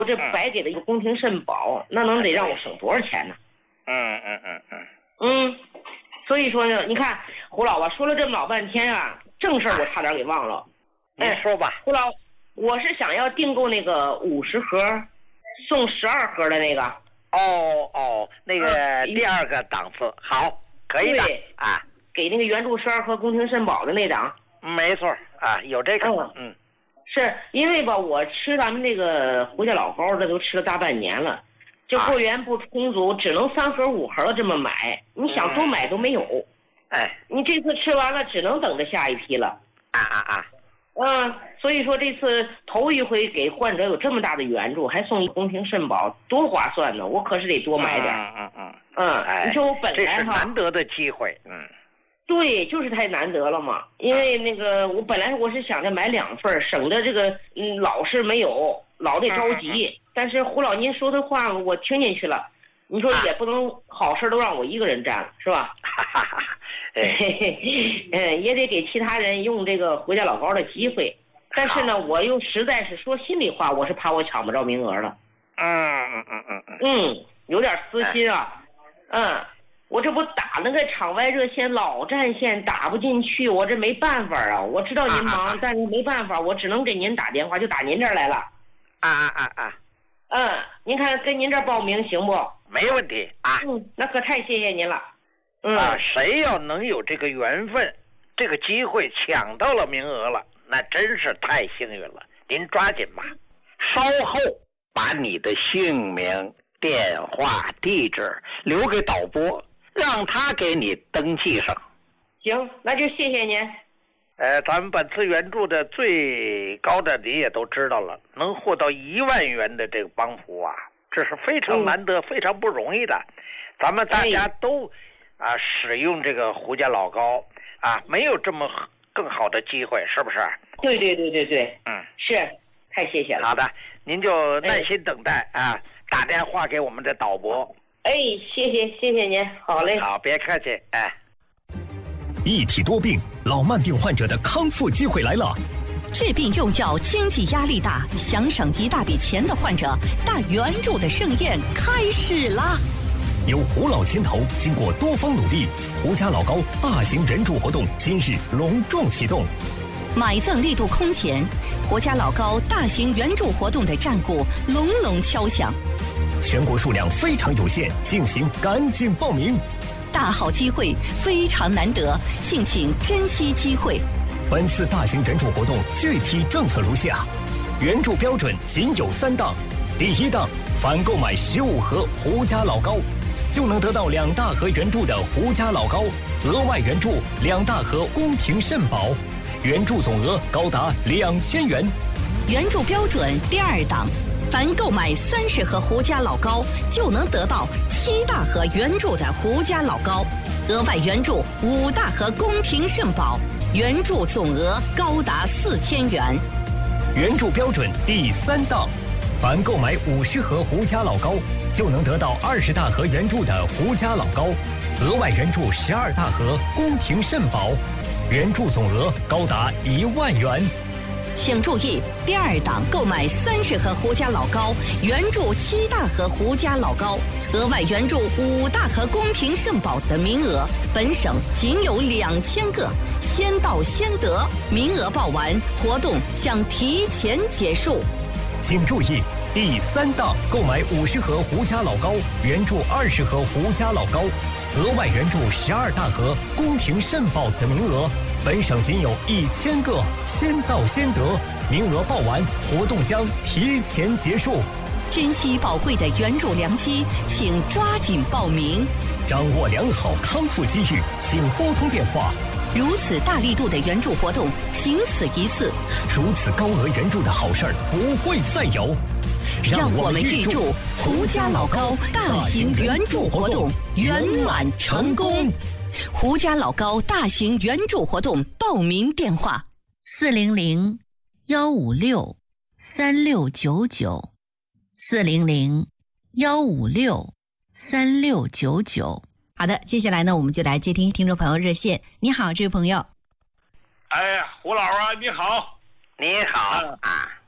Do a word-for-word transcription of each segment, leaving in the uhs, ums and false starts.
我这白给的一个宫廷肾宝，那能得让我省多少钱呢？ 嗯嗯嗯嗯嗯，所以说呢，你看胡老啊，说了这么老半天啊，正事儿我差点给忘了。 您说吧。 胡老，我是想要订购那个五十盒，送十二盒的那个。 哦哦，那个第二个档次，好，可以的啊。 给那个原著十二盒宫廷肾宝的那档。 没错啊，有这个。嗯嗯。 是因为吧，我吃咱们这个胡家老糕，这都吃了大半年了，这货源不充足，只能三盒五盒这么买。你想多买都没有。 哎， 你这次吃完了，只能等着下一批了。 啊啊啊！ 嗯，所以说这次头一回给患者有这么大的援助，还送一宫廷肾宝，多划算呢！我可是得多买点。 嗯嗯嗯。 嗯， 哎， 你说我本来这是难得的机会。嗯。 对，就是太难得了嘛。因为那个我本来我是想着买两份，省得这个嗯老是没有，老得着急。嗯嗯、但是胡老您说的话我听进去了，你说也不能好事都让我一个人占了，是吧？哈哈哈。嗯，也得给其他人用这个回家老高的机会。但是呢，我又实在是说心里话，我是怕我抢不着名额了。 嗯嗯嗯嗯嗯。 嗯，有点私心啊。嗯。我这不打那个场外热线老占线打不进去，我这没办法啊。我知道您忙，啊啊但是没办法，我只能给您打电话，就打您这儿来了。 啊啊啊啊！ 嗯，您看跟您这儿报名行不？ 没问题啊。 嗯，那可太谢谢您了。嗯啊，谁要能有这个缘分，这个机会抢到了名额了，那真是太幸运了。您抓紧吧，稍后把你的姓名、电话、地址留给导播。让他给你登记上。 行，那就谢谢您。 呃，咱们本次援助的最高的你也都知道了，能获到一万元的这个帮扶啊，这是非常难得、嗯、非常不容易的。咱们大家都啊使用这个胡家老糕啊，没有这么更好的机会，是不是？ 对对对对对， 嗯， 是，太谢谢了。 好的，您就耐心等待、哎、啊，打电话给我们的导播。 哎，谢谢谢谢您，好嘞， 好，别客气，哎。 一体多病，老慢病患者的康复机会来了。 治病用药，经济压力大，想省一大笔钱的患者，大援助的盛宴开始啦！ 由胡老牵头，经过多方努力，胡家老糕大型援助活动今日隆重启动。 买赠力度空前，胡家老糕大型援助活动的战鼓隆隆敲响。 全国数量非常有限，敬请赶紧报名。 大好机会，非常难得，敬请珍惜机会。 本次大型援助活动具体政策如下：援助标准仅有三档。第一档，凡购买十五盒胡家老糕，就能得到两大盒援助的胡家老糕，额外援助两大盒宫廷肾宝，援助总额高达两千元。 援助标准第二档。凡购买三十盒胡家老糕，就能得到七大盒援助的胡家老糕，额外援助五大盒宫廷肾宝，援助总额高达四千元。 援助标准第三档，凡购买五十盒胡家老糕，就能得到二十大盒援助的胡家老糕，额外援助十二大盒宫廷肾宝，援助总额高达一万元。 请注意，第二档购买三十盒胡家老糕，援助七大盒胡家老糕，额外援助五大盒宫廷肾宝的名额，本省仅有两千个，先到先得，名额报完，活动将提前结束。 请注意，第三档购买五十盒胡家老糕，援助二十盒胡家老糕，额外援助十二大盒宫廷肾宝的名额。本省仅有一千个，先到先得，名额报完，活动将提前结束。 珍惜宝贵的援助良机，请抓紧报名。 掌握良好康复机遇，请拨通电话。 如此大力度的援助活动，仅此一次。 如此高额援助的好事儿不会再有。 让我们预祝胡家老糕大型援助活动圆满成功。胡家老糕大型援助活动报名电话： 四零零幺五六三六九九，四零零幺五六三六九九。好的，接下来呢，我们就来接听听众朋友热线。你好，这位朋友。 哎，胡老啊，你好。 你好啊。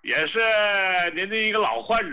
也是您的一个老患者。